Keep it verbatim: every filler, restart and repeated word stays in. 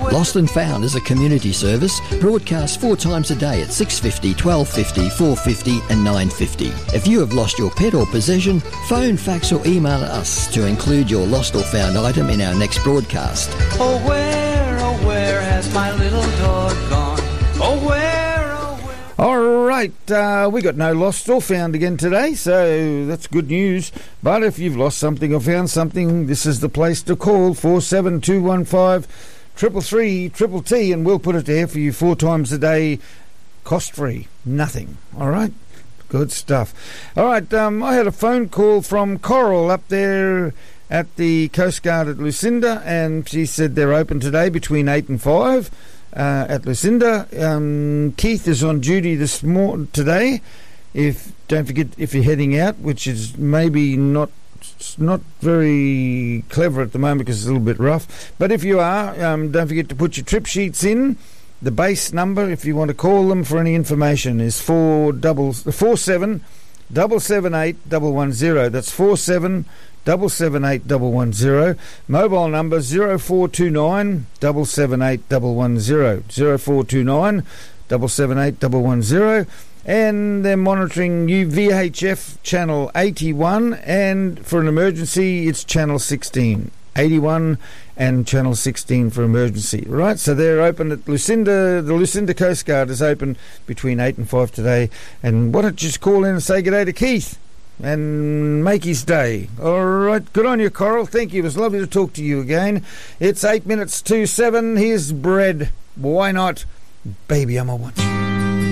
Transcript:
Lost and Found is a community service broadcast four times a day at six fifty, twelve fifty, four fifty and nine fifty. If you have lost your pet or possession, phone, fax or email us to include your lost or found item in our next broadcast. Oh, where, oh, where has my little dog gone? Oh, where, oh, where... All right, uh, we got no lost or found again today, so that's good news. But if you've lost something or found something, this is the place to call, four seven two one five, triple three, triple T, and we'll put it there for you four times a day, cost-free, nothing. All right, good stuff. All right, um, I had a phone call from Coral up there at the Coast Guard at Lucinda, and she said they're open today between eight and five. Uh, at Lucinda. Um, Keith is on duty this mor- today. If don't forget, if you're heading out, which is maybe not not very clever at the moment because it's a little bit rough, but if you are, um, don't forget to put your trip sheets in. The base number, if you want to call them for any information, is four double four seven double seven eight double one zero. That's four seven. double seven eight double one zero. Mobile number zero four two nine double seven eight double one zero. Zero four two nine double seven eight double one zero. And they're monitoring U V H F channel eighty-one, and for an emergency it's channel sixteen. eighty-one and channel sixteen for emergency. Right, so they're open at Lucinda. The Lucinda Coast Guard is open between eight and five today. And why don't you just call in and say good day to Keith and make his day. All right, good on you, Coral. Thank you. It was lovely to talk to you again. It's eight minutes to seven. Here's Bread. Why not? Baby, I'm a want you.